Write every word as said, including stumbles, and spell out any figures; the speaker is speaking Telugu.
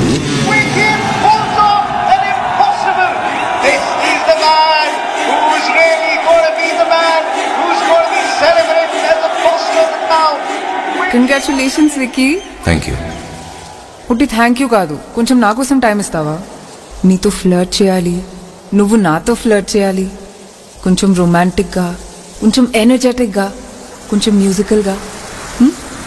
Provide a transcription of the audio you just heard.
Wicked pulls off an impossible. This is the man who's really going to be the man who's going to be celebrated as the boss of the town. Congratulations Vicky. Thank you. పుట్టి థ్యాంక్ యూ కాదు, కొంచెం నా కోసం టైం ఇస్తావా? నీతో ఫ్లర్ట్ చేయాలి, నువ్వు నాతో ఫ్లర్ట్ చేయాలి. కొంచెం రొమాంటిక్గా, కొంచెం ఎనర్జెటిక్గా, కొంచెం మ్యూజికల్గా.